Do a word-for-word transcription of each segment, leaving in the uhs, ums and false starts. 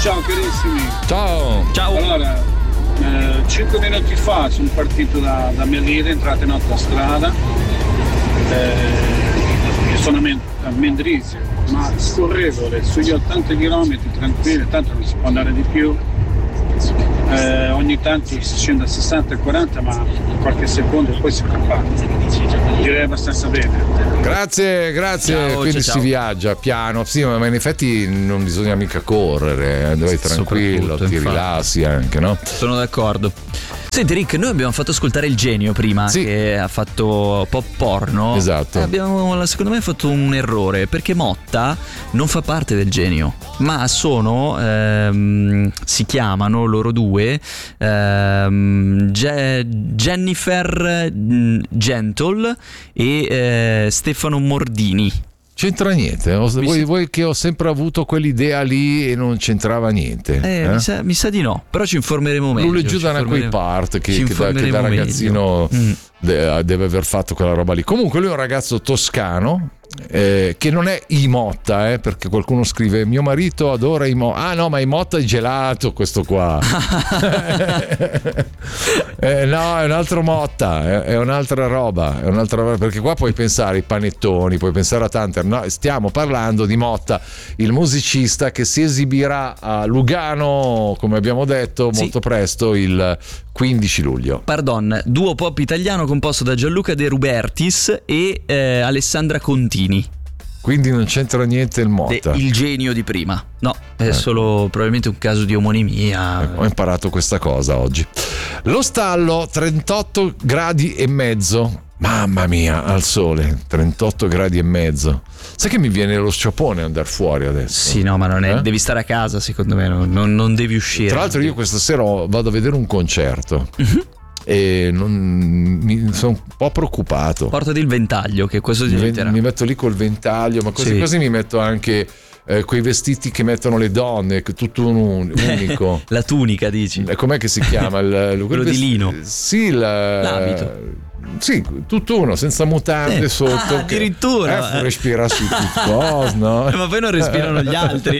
ciao carissimi. Ciao. Ciao. Allora, eh, cinque minuti fa sono partito da, da Melide, entrato in autostrada. Eh, io sono a, Men- a Mendrisio, ma scorrevole sugli ottanta chilometri tranquilli, tanto non si può andare di più. Eh, ogni tanto si scende a sessanta e quaranta, ma qualche secondo e poi si fa. Direi abbastanza bene. Grazie, grazie. Ciao, Quindi ciao, si ciao. viaggia piano, sì, ma in effetti non bisogna mica correre, eh, vai tranquillo, Soprattutto, ti infatti. rilassi anche, no? Sono d'accordo. Senti Rick, noi abbiamo fatto ascoltare il Genio prima, Sì. che ha fatto pop porno. Esatto. E abbiamo, secondo me, fatto un errore, perché Motta non fa parte del Genio, ma sono, ehm, si chiamano loro due, ehm, Je- Jennifer mm, Gentle e eh, Stefano Mordini. C'entra niente, ho- Mi vuoi, sa- vuoi che ho sempre avuto quell'idea lì e non c'entrava niente? Eh, eh? Mi, sa, mi sa di no, però ci informeremo meglio. Lui giù ci da quei informeremo- part che, ci che da, che da informeremo meglio. ragazzino Mm. de- deve aver fatto quella roba lì. Comunque lui è un ragazzo toscano, eh, che non è i Motta, eh, perché qualcuno scrive mio marito adora i Motta. Ah no, ma i Motta è gelato questo qua. Eh, no, è un altro Motta, è, è un'altra roba, è un'altra roba, perché qua puoi pensare ai panettoni, puoi pensare a tante. No, stiamo parlando di Motta, il musicista che si esibirà a Lugano, come abbiamo detto, Sì. molto presto, il quindici luglio. Pardon, duo pop italiano composto da Gianluca De Rubertis e eh, Alessandra Contini. Quindi non c'entra niente il De- Motta. il genio di prima. No, è solo probabilmente un caso di omonimia. Ho imparato questa cosa oggi. Lo stallo trentotto gradi e mezzo. Mamma mia, al sole, trentotto gradi e mezzo. Sai che mi viene lo sciopone andare fuori adesso? Sì, no, ma non è. Eh? Devi stare a casa, secondo me. Non, non- non devi uscire. Tra l'altro io questa sera vado a vedere un concerto. Mhm. E non, mi sono un po' preoccupato. Portati il ventaglio, che questo ti Mi, aiuterà. mi metto lì col ventaglio, ma così Sì. così mi metto anche eh, quei vestiti che mettono le donne, che tutto un, unico. La tunica, dici. Eh, Com'è che si chiama? Il, Quello di lino. Sì, il, L'abito. Sì, tutt'uno, senza mutande Eh, sotto. ah, che- addirittura. Eh, respira su tutto, no? Eh, ma poi non respirano gli altri.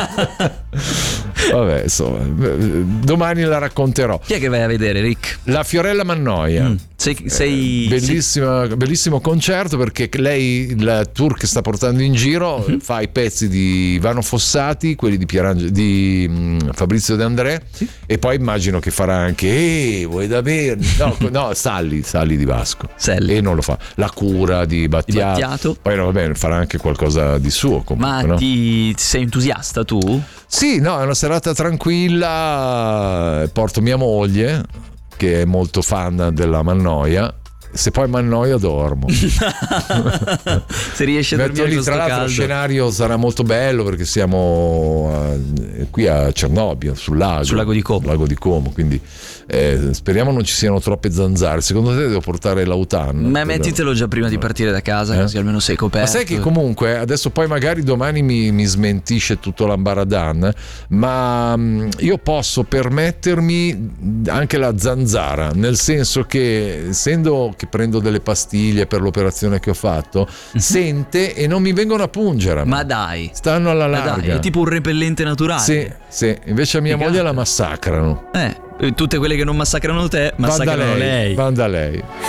Vabbè, insomma, domani la racconterò. Chi è che vai a vedere, Rick? La Fiorella Mannoia. Mm. Sei, sei, Eh, bellissima- bellissimo concerto, perché lei il tour che sta portando in giro Mhm. fa i pezzi di Ivano Fossati, quelli di, Pierange- di mm, Fabrizio De André, Sì. e poi immagino che farà anche eh, vuoi da bere? No, no, Salli, Salli di Vasco. Selli. E non lo fa. La cura di Battiato. Di Battiato. Poi no, va bene, farà anche qualcosa di suo comunque, Ma no? ti sei entusiasta tu? Sì, no, è una serata tranquilla. Porto mia moglie, che è molto fan della Mannoia. Se poi Mannoia dormo. Se riesci a Metto dormire lì, con tra sto l'altro caldo. lo scenario sarà molto bello, perché siamo eh, qui a Cernobbio, sul lago, Sul lago di Como. lago di Como, quindi eh, speriamo non ci siano troppe zanzare. Secondo te devo portare l'autan? Ma mettitelo già prima di partire da casa, Eh? così almeno sei coperto. Ma sai che comunque adesso poi magari domani mi, mi smentisce tutto l'ambaradan, ma mh, io posso permettermi anche la zanzara, nel senso che essendo che prendo delle pastiglie per l'operazione che ho fatto, sente e non mi vengono a pungere. Ma dai, Stanno alla ma larga. dai, è tipo un repellente naturale. Sì, sì, invece a mia Figata. moglie la massacrano. Eh, tutte quelle che non massacrano te, Van da massacrano lei, lei. van da lei.